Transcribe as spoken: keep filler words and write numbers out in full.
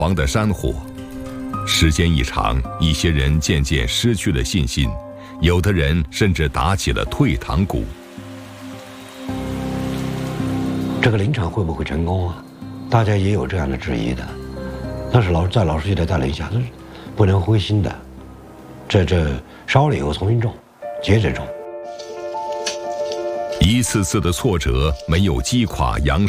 亡的山火。时间一长，一些人渐渐失去了信心，有的人甚至打起了退堂鼓。 这个林场会不会成功啊？大家也有这样的质疑的。但是老在老书记的带领下，这是不能灰心的。这这烧了以后重新种，接着种。 一次次的挫折没有击垮杨